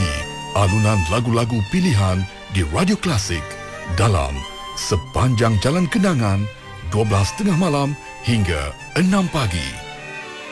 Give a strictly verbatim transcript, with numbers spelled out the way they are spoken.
Nikmati alunan lagu-lagu pilihan di Radio Klasik dalam Sepanjang Jalan Kenangan dua belas tiga puluh malam hingga enam pagi.